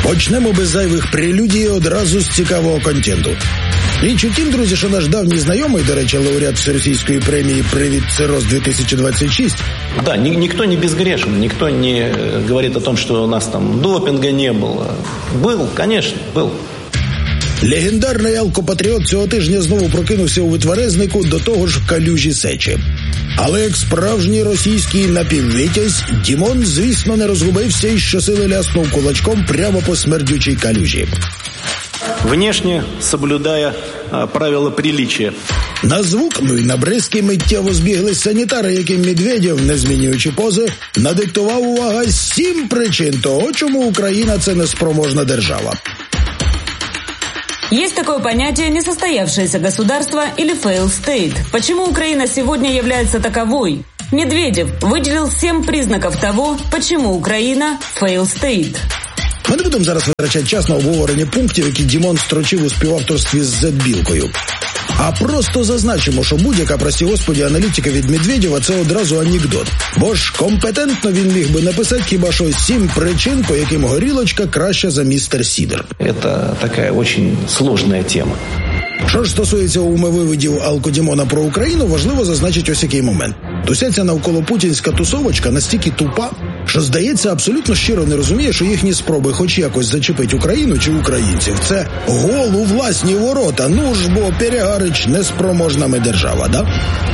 Почнемо без зайвих прелюдій одразу з цікавого контенту. Річ у тім, друзі, що наш давній знайомий, до речі, лауреат всеросійської премії «Привіт, Цирроз-2026». Да, никто не безгрешен, никто не говорит о том, что у нас там допинга не было. Был, конечно, был. Легендарний алкопатріот цього тижня знову прокинувся у Витверезнику, до того ж в калюжі сечі. Але як справжній російський напіввітязь, Дімон, звісно, не розгубився і щосили ляснув кулачком прямо по смердючій калюжі. Внешне соблюдая правила приличия. На звук, ну і на бризки миттєво збіглись санітари, яким Медведєв, не змінюючи пози, надиктував, увага, 7 причин того, чому Україна – це неспроможна держава. Есть такое понятие «несостоявшееся государство» или «fail state». Почему Украина сегодня является таковой? Медведев выделил 7 признаков того, почему Украина – fail state. Ми не будемо зараз витрачати час на обговорення пунктів, які Дімон строчив у співавторстві з Зетбілкою. А просто зазначимо, що будь-яка, прості господі, аналітика від Медведєва – це одразу анекдот. Бо ж компетентно він міг би написати хіба що 7 причин, по яким горілочка краща за містер Сідер. Це така дуже складна тема. Що ж стосується умовивидів алкодімона про Україну, важливо зазначити ось який момент. Уся ця навколопутінська тусовочка настільки тупа, що, здається, абсолютно щиро не розуміє, що їхні спроби хоч якось зачепити Україну чи українців – це гол у власні ворота. Ну ж, бо Перегарич неспроможна ми держава, да?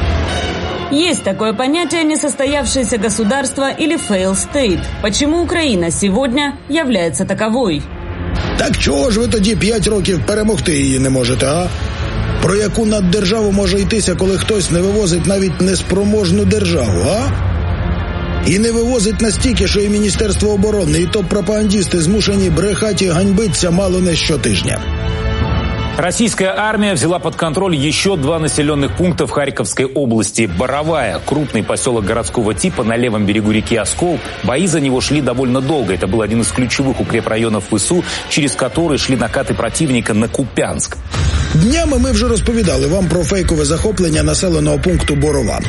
Есть такое понятие «несостоявшееся государство» или «fail state». Почему Украина сегодня является таковой? Так чого ж ви тоді 5 років перемогти її не можете, а? Про яку наддержаву може йтися, коли хтось не вивозить навіть неспроможну державу, а? І не вивозить настільки, що і Міністерство оборони, і топ-пропагандисти змушені брехати і ганьбитися мало не щотижня. Российская армия взяла под контроль еще 2 населенных пункта в Харьковской области. Боровая, крупный поселок городского типа на левом берегу реки Оскол. Бои за него шли довольно долго. Это был один из ключевых укрепрайонов ВСУ, через который шли накаты противника на Купянск. Днями ми вже розповідали вам про фейкове захоплення населеного пункту Борова.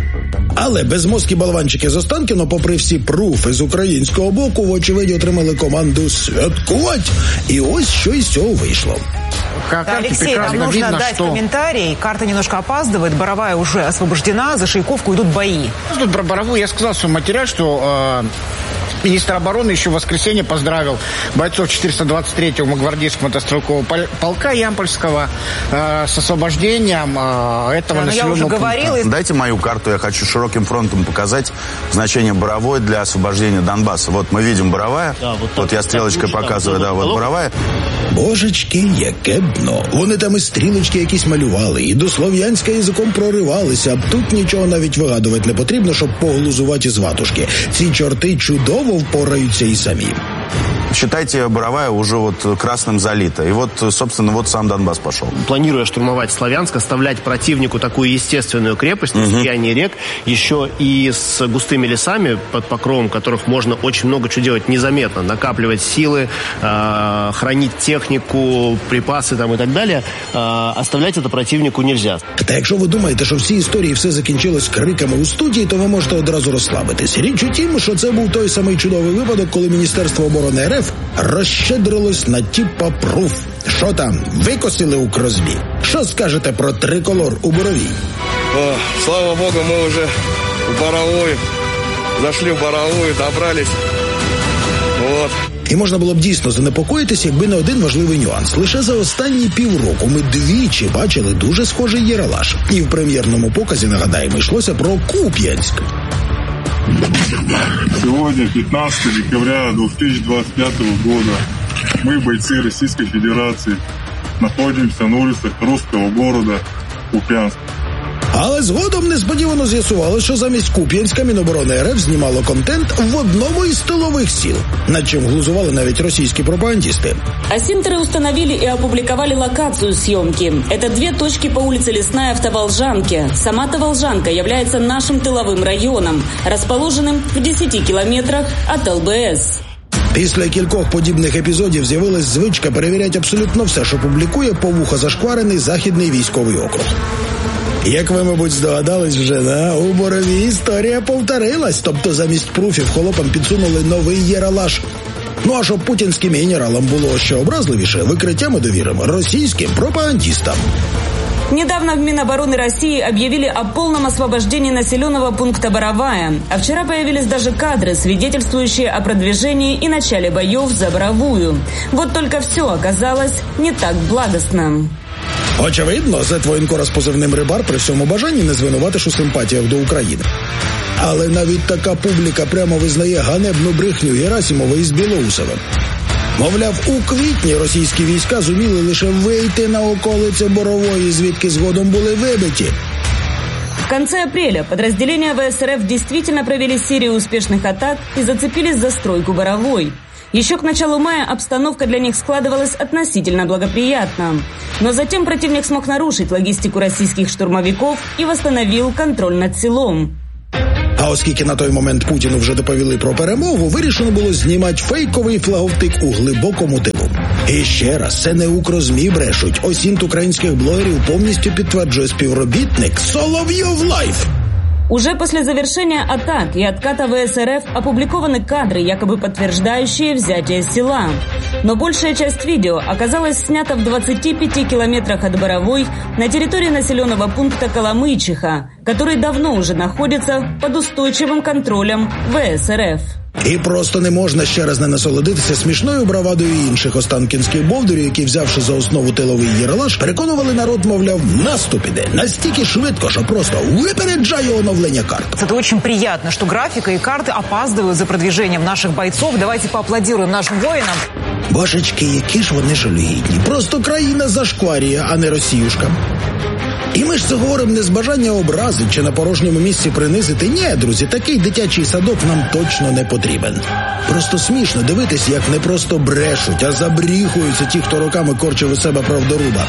Але безмозкі болванчики з Останкіно, попри всі пруфи з українського боку, вочевидь отримали команду «святкувати». І ось що із цього вийшло. Алексей, нам нужно дать комментарий. Карта немножко опаздывает. Боровая уже освобождена. За Шейковку идут бои. Тут про Боровую я сказал в своем материале, что министр обороны еще в воскресенье поздравил бойцов 423-го Гвардейского мотострелкового полка Ямпольского с освобождением этого населенного пункта. Дайте мою карту, я хочу широким фронтом показать значение Боровой для освобождения Донбасса. Вот мы видим Боровая, да, вот я стрелочкой показываю, да, вот Боровая. Божечки, яке дно. Вони там і стрілочки якісь малювали, і до Слов'янська язиком проривалися, а тут нічого навіть вигадувати не потрібно, щоб поглузувати із ватушки. Ці чорти чудово впораються і самі. Считайте, Боровая уже вот красным залита. И вот, собственно, вот сам Донбасс пошел. Планируя штурмовать Славянск, оставлять противнику такую естественную крепость на слиянии рек, еще и с густыми лесами, под покровом которых можно очень много чего делать незаметно. Накапливать силы, хранить технику, припасы там и так далее. Оставлять это противнику нельзя. Та якщо ви думаєте, що в цій історії все закінчилось криками у студії, то ви можете одразу розслабитись. Річ у тім, що це був той самий чудовий випадок, коли Міністерство оборони РФ розщедрилось на типа пруф. Що там, викосили у Кросбі? Що скажете про триколор у Боровій? О, слава Богу, мы уже в Боровую, зашли в Боровую, добрались. Вот. І можна було б дійсно занепокоїтись, якби не один важливий нюанс. Лише за останні півроку ми двічі бачили дуже схожий Єралаш. І в прем'єрному показі, нагадаємо, йшлося про Куп'янськ. Сегодня, 15 декабря 2025 года, мы, бойцы Российской Федерации, находимся на улицах русского города Куп'янск. Але згодом несподівано з'ясувалося, що замість Куп'янська Міноборони РФ знімало контент в одному із тилових сіл, над чим глузували навіть російські пропагандисты. Асинтеры установили и опубликовали локацию съемки. Это 2 точки по улице Лесная в Таволжанке. Сама Таволжанка является нашим тыловым районом, расположенным в 10 километрах от ЛБС. Після кількох подібних епізодів з'явилась звичка перевіряти абсолютно все, що публікує повуха зашкварений Західний військовий округ. Як ви, мабуть, здогадались вже, у Боровій історія повторилась. Тобто замість пруфів холопам підсунули новий Єралаш. Ну а щоб путінським генералам було ще образливіше, викриття ми довіримо російським пропагандистам. Недавно в Минобороны России объявили о полном освобождении населенного пункта Боровая. А вчера появились даже кадры, свидетельствующие о продвижении и начале боев за Боровую. Вот только все оказалось не так благостно. Очевидно, Зетвоєнкора з позивним «Рибар» при всьому бажанні не звинуватиш у симпатіях до України. Але навіть така публіка прямо визнає ганебну брехню Герасимова із Білоусовим. Мовляв, у квітні російські війська зуміли лише вийти на околиці Борової, звідки згодом були вибиті. В конце апреля подразделения ВСРФ действительно провели серию успешных атак и зацепились за стройку Боровой. Еще к началу мая обстановка для них складывалась относительно благоприятно. Но затем противник смог нарушить логистику российских штурмовиков и восстановил контроль над селом. А оскільки на той момент Путіну вже доповіли про перемогу, вирішено було знімати фейковий флаговтик у глибокому тилу. І ще раз, це не укрзмі брешуть. Осінт українських блогерів повністю підтверджує співробітник Соловйов Лайф. Уже после завершения атак и отката ВСРФ опубликованы кадры, якобы подтверждающие взятие села. Но большая часть видео оказалась снята в 25 километрах от Боровой на территории населенного пункта Коломычиха, который давно уже находится под устойчивым контролем ВСРФ. І просто не можна ще раз не насолодитися смішною бравадою інших останкінських бовдурів, які, взявши за основу тиловий єралаш, переконували народ, мовляв, наступ іде настільки швидко, що просто випереджає оновлення карт. Это очень приятно, что графика и карты опаздывают за продвижением наших бойцов. Давайте поаплодируем нашим воинам. Божечки, які ж вони жалюгідні. Просто країна зашкварює, а не Росіюшка. І ми ж це говоримо не з бажання образити чи на порожньому місці принизити. Ні, друзі, такий дитячий садок нам точно не потрібен. Просто смішно дивитись, як не просто брешуть, а забріхуються ті, хто роками корчив у себе правдоруба.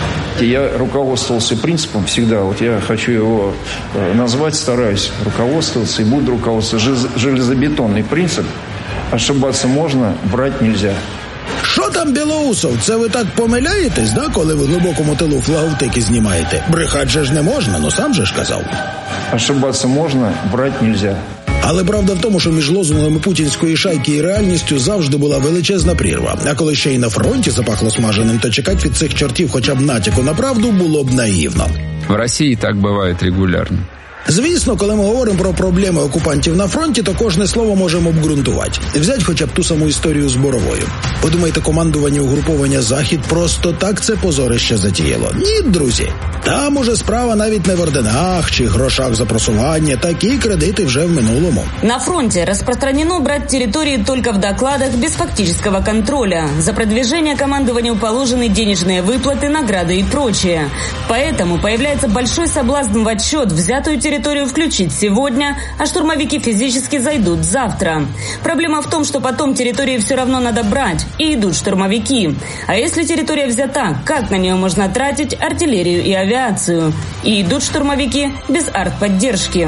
Я руководствовался принципом всегда, вот я хочу его назвать, стараюсь руководствоваться и буду руководствоваться. Железобетонный принцип: ошибаться можно, врать нельзя. Що там, Білоусов, це ви так помиляєтесь, да, коли ви в глибокому тилу флаговтики знімаєте? Брехать же ж не можна, ну сам же ж казав. Ошибаться можно, врать нельзя. Але правда в тому, що між лозунгами путінської шайки і реальністю завжди була величезна прірва. А коли ще й на фронті запахло смаженим, то чекати від цих чортів хоча б натяку на правду було б наївно. В Росії так буває регулярно. Звісно, коли ми говоримо про проблеми окупантів на фронті, то кожне слово можемо обґрунтувати. Взять хоча б ту саму історію з Боровою. Подумайте, командування угруповання «Захід» просто так це позорище затіяло. Ні, друзі. Там уже справа навіть не в орденах чи грошах за просування. Такі кредити вже в минулому. На фронте распространено брать территории только в докладах без фактического контроля. За продвижение командованию положены денежные выплаты, награды и прочее. Поэтому появляется большой соблазн в отчет взятую территорию включить сегодня, а штурмовики физически зайдут завтра. Проблема в том, что потом территории все равно надо брать, и идут штурмовики. А если территория взята, как на нее можно тратить артиллерию и авиацию? И идут штурмовики без артподдержки.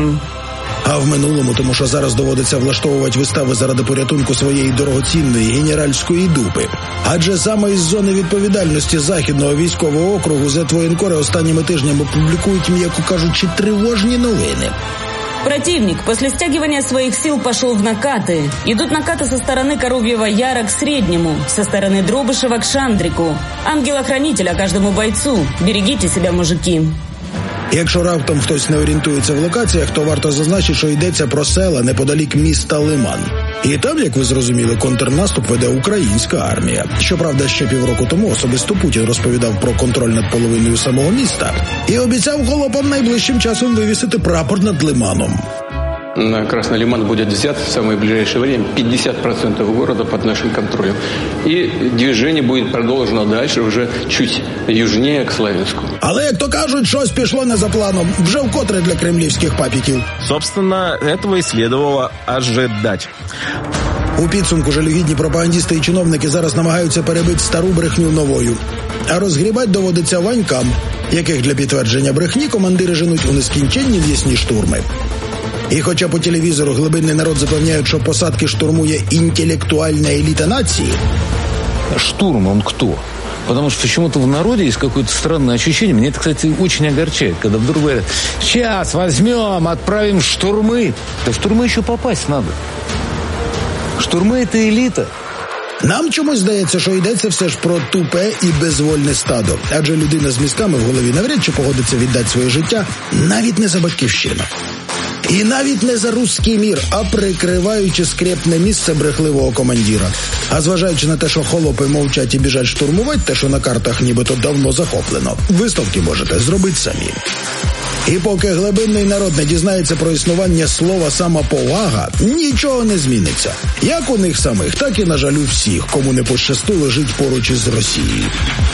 А в минулому, тому що зараз доводиться влаштовувати вистави заради порятунку своєї дорогоцінної генеральської дупи. Адже саме із зони відповідальності Західного військового округу Зетвоєнкори останніми тижнями публікують, м'яко кажучи, тривожні новини. Противник после стягивания своих сил пошел в накаты. Идут накаты со стороны Коровьего Яра к Среднему, со стороны Дробышева к Шандрику. Ангела-хранителя каждому бойцу. Берегите себя, мужики. Якщо раптом хтось не орієнтується в локаціях, то варто зазначити, що йдеться про села неподалік міста Лиман. І там, як ви зрозуміли, контрнаступ веде українська армія. Щоправда, ще півроку тому особисто Путін розповідав про контроль над половиною самого міста і обіцяв холопам найближчим часом вивісити прапор над Лиманом. На Красный Лиман будет взят в самое ближайшее время 50% города под нашим контролем. И движение будет продолжено дальше, уже чуть южнее, к Славянску. Але, як то кажуть, щось пішло не за планом. Вже вкотре для кремлівських папіків. Собственно, этого и следовало ожидать. У підсумку жалюгідні пропагандісти і чиновники зараз намагаються перебити стару брехню новою. А розгрібати доводиться ванькам, яких для підтвердження брехні командири женуть у нескінченні в'ясні штурми. І хоча по телевізору глибинний народ запевняють, що посадки штурмує інтелектуальна еліта нації. Штурм, он кто? Потому что почему-то в народе есть какое-то странное ощущение. Меня это, кстати, очень огорчает, когда вдруг говорят: сейчас возьмем, отправим штурмы. Да в штурмы еще попасть надо. Штурмы – это элита. Нам чомусь здається, що йдеться все ж про тупе і безвольне стадо, адже людина з мізками в голові навряд чи погодиться віддати своє життя навіть не за батьківщину. І навіть не за руський мір, а прикриваючи скрепне місце брехливого командира. А зважаючи на те, що холопи мовчать і біжать штурмувати те, що на картах нібито давно захоплено, висновки можете зробити самі. І поки глибинний народ не дізнається про існування слова «самоповага», нічого не зміниться. Як у них самих, так і, на жаль, у всіх, кому не пощастило жити поруч із Росією.